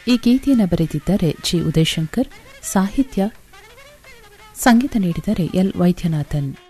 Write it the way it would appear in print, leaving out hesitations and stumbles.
ಈ ಗೀತೆಯನ್ನು ಬರೆದಿದ್ದಾರೆ ಜಿ ಉದಯಶಂಕರ್, ಸಾಹಿತ್ಯ ಸಂಗೀತ ನೀಡಿದರೆ ಎಲ್ ವೈದ್ಯನಾಥನ್.